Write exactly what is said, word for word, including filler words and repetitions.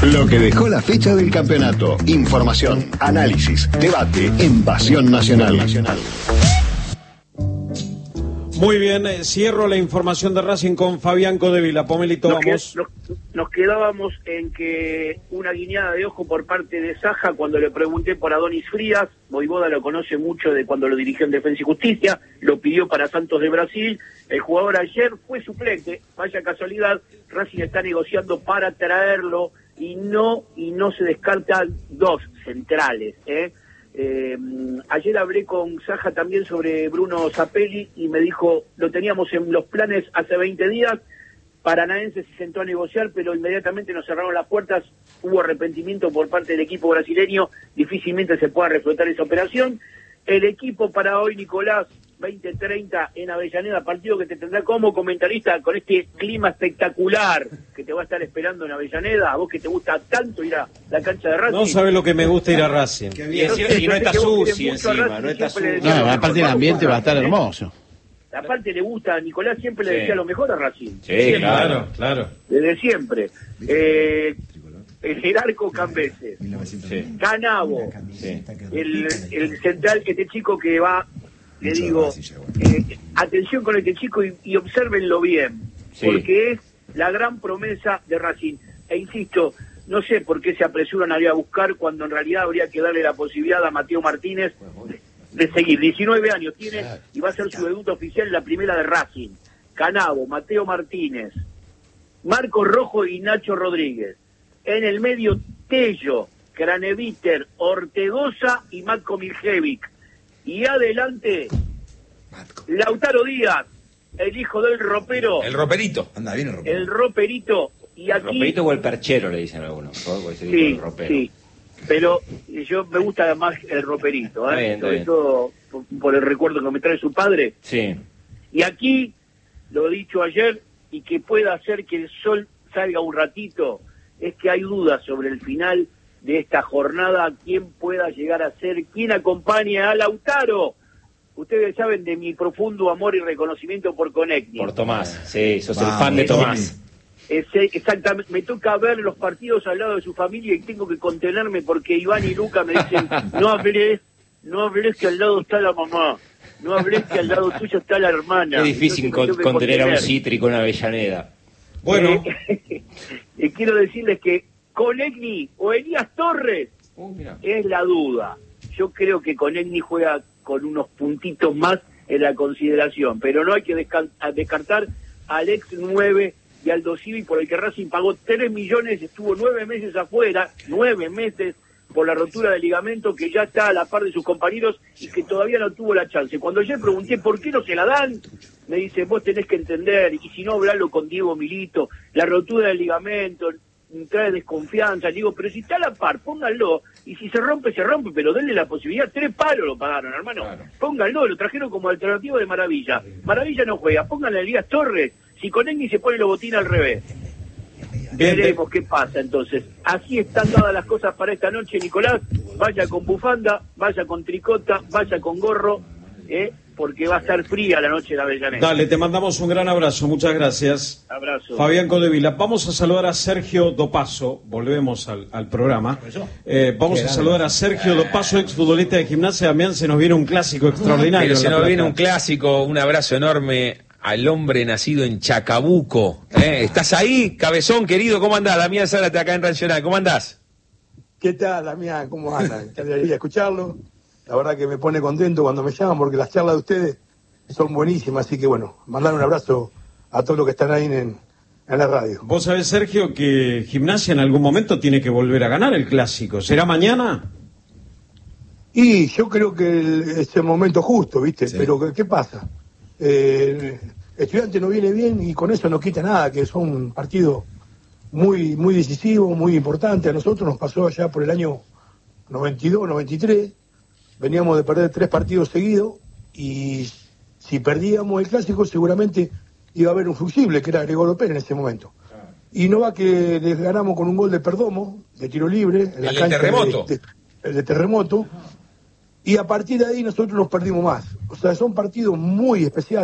Lo que dejó la fecha del campeonato. Información, análisis, debate en Pasión Nacional. Muy bien, eh, cierro la información de Racing con Fabián Codevila. Pomelito, nos vamos. Que, nos, nos quedábamos en que una guiñada de ojo por parte de Saja cuando le pregunté por Adonis Frías. Voivoda lo conoce mucho de cuando lo dirigió en Defensa y Justicia, lo pidió para Santos de Brasil. El jugador ayer fue suplente, vaya casualidad, Racing está negociando para traerlo y no y no se descartan dos centrales, ¿eh? Eh, ayer hablé con Saja también sobre Bruno Zapelli y me dijo, lo teníamos en los planes hace veinte días, Paranaense se sentó a negociar, pero inmediatamente nos cerraron las puertas, hubo arrepentimiento por parte del equipo brasileño, difícilmente se pueda reflotar esa operación. El equipo para hoy, Nicolás, veinte treinta en Avellaneda, partido que te tendrá como comentarista con este clima espectacular que te va a estar esperando en Avellaneda, a vos que te gusta tanto ir a la cancha de Racing. No sabes lo que me gusta ir a Racing. Qué bien. Y, y no está sucio encima, no está sucio. No, aparte el ambiente va a estar hermoso. Aparte le gusta, a Nicolás siempre le sí. decía lo mejor a Racing. Sí, siempre. claro, claro. Desde siempre. Eh, el Jerarco Cambeses, sí. Canavo, sí. el, el central, este chico que va, le digo, eh, atención con este chico y, y obsérvenlo bien, sí. porque es la gran promesa de Racing. E insisto, no sé por qué se apresuran a ir a buscar cuando en realidad habría que darle la posibilidad a Mateo Martínez de seguir. diecinueve años tiene y va a ser su debut oficial en la primera de Racing. Canavo, Mateo Martínez, Marcos Rojo y Nacho Rodríguez. En el medio, Tello, Craneviter, Ortegoza y Matko Miljevic. Y adelante, Lautaro Díaz, el hijo del ropero. El roperito. Anda bien el ropero. El roperito. Y aquí... ¿El roperito o el perchero, le dicen algunos? Sí, el ropero. Sí. Pero yo me gusta más el roperito, ¿eh? Bien, sobre bien. todo por, por el recuerdo que me trae su padre. Sí. Y aquí, lo he dicho ayer, y que pueda hacer que el sol salga un ratito, es que hay dudas sobre el final de esta jornada, quién pueda llegar a ser, quién acompaña a Lautaro. Ustedes saben de mi profundo amor y reconocimiento por Conecni. Por Tomás, sí, sos Vamos, el fan de Tomás. Ese, exactamente, me toca ver los partidos al lado de su familia y tengo que contenerme porque Iván y Luca me dicen, no hables, no hables que al lado está la mamá, no hables que al lado tuyo está la hermana. Es difícil con, contener, contener a un cítrico en Avellaneda. Bueno, eh, eh, quiero decirles que Conegni o Elías Torres uh, es la duda. Yo creo que Conegni juega con unos puntitos más en la consideración, pero no hay que descartar al ex nueve y Aldo Civi, por el que Racing pagó tres millones, estuvo nueve meses afuera, nueve meses por la rotura del ligamento, que ya está a la par de sus compañeros y que todavía no tuvo la chance. Cuando yo pregunté por qué no se la dan, me dice, vos tenés que entender, y si no, hablarlo con Diego Milito, la rotura del ligamento trae desconfianza. Le digo, pero si está a la par, pónganlo, y si se rompe, se rompe, pero denle la posibilidad. Tres palos lo pagaron, hermano. Claro. Pónganlo, lo trajeron como alternativa de Maravilla. Maravilla no juega, pónganle a Elías Torres. Si Conegni se pone los botines al revés. Bien, veremos qué pasa entonces. Así están dadas las cosas para esta noche, Nicolás. Vaya con bufanda, vaya con tricota, vaya con gorro, ¿eh? porque va a estar fría la noche de Avellaneda. Dale, te mandamos un gran abrazo, muchas gracias. Abrazo. Fabián Codevila. Vamos a saludar a Sergio Dopaso, volvemos al, al programa. Eh, vamos a saludar a Sergio Dopaso, exfutbolista de Gimnasia. Damián, se nos viene un clásico extraordinario. Pero se nos viene un clásico, un abrazo enorme al hombre nacido en Chacabuco. ¿Eh? ¿Estás ahí, cabezón querido? ¿Cómo andás? Damián Zárate acá en Nacional. ¿Cómo andás? ¿Qué tal, Damián? ¿Cómo andan? Qué alegría escucharlo. La verdad que me pone contento cuando me llaman porque las charlas de ustedes son buenísimas. Así que bueno, mandar un abrazo a todos los que están ahí en, en la radio. Vos sabés, Sergio, que Gimnasia en algún momento tiene que volver a ganar el clásico. ¿Será mañana? Y yo creo que el, es el momento justo, ¿viste? Sí. Pero ¿qué pasa? Eh, Estudiante no viene bien y con eso no quita nada, que son un partido muy, muy decisivo, muy importante. A nosotros nos pasó allá por el año noventa y dos, noventa y tres. Veníamos de perder tres partidos seguidos y si perdíamos el clásico seguramente iba a haber un fusible, que era Gregorio Pérez en ese momento. Y no va que les ganamos con un gol de Perdomo, de tiro libre. En la el cancha de Terremoto. De, de, el de Terremoto. Y a partir de ahí nosotros nos perdimos más. O sea, son partidos muy especiales.